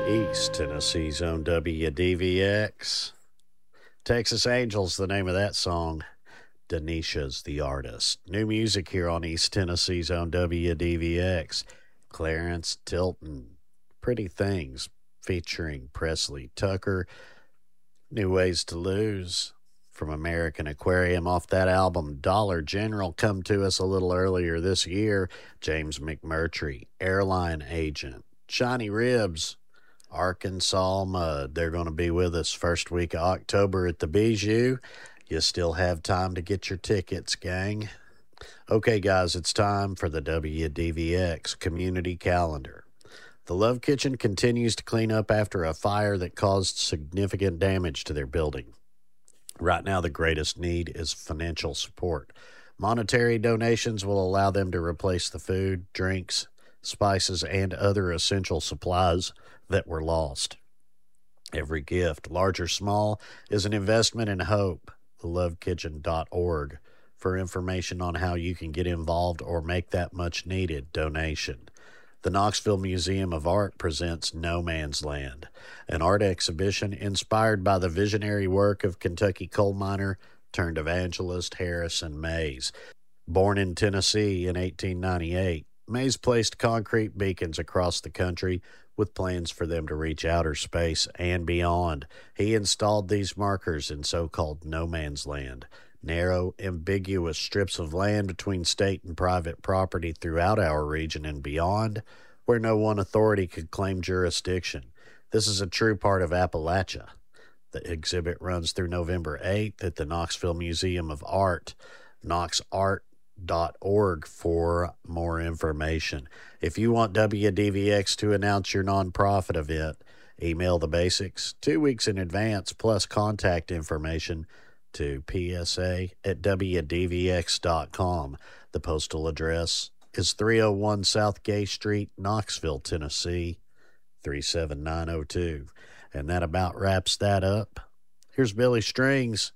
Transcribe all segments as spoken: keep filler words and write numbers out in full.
East Tennessee's own W D V X. Texas Angels, the name of that song. Denisha's the artist. New music here on East Tennessee's own W D V X. Clarence Tilton, Pretty Things, featuring Presley Tucker. New Ways to Lose from American Aquarium off that album. Dollar General come to us a little earlier this year. James McMurtry, Airline Agent. Shiny Ribs, Arkansas Mud. They're going to be with us first week of October at the Bijou. You still have time to get your tickets, gang. Okay, guys, it's time for the W D V X Community Calendar. The Love Kitchen continues to clean up after a fire that caused significant damage to their building. Right now, the greatest need is financial support. Monetary donations will allow them to replace the food, drinks, spices, and other essential supplies that were lost. Every gift, large or small, is an investment in hope. the love kitchen dot org for information on how you can get involved or make that much needed donation. The Knoxville Museum of Art presents No Man's Land, an art exhibition inspired by the visionary work of Kentucky coal miner turned evangelist Harrison Mays. Born in Tennessee in eighteen ninety-eight, Mays placed concrete beacons across the country with plans for them to reach outer space and beyond. He installed these markers in so-called no man's land, narrow, ambiguous strips of land between state and private property throughout our region and beyond, where no one authority could claim jurisdiction. This is a true part of Appalachia. The exhibit runs through November eighth at the Knoxville Museum of Art, knox art dot org for more information. If you want W D V X to announce your nonprofit event, email the basics two weeks in advance plus contact information to P S A at W D V X dot com. The postal address is three oh one South Gay Street, Knoxville, Tennessee, three seven nine oh two. And that about wraps that up. Here's Billy Strings,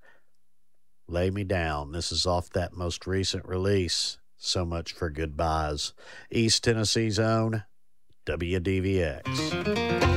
Lay Me Down. This is off that most recent release, So Much for Goodbyes. East Tennessee's own W D V X.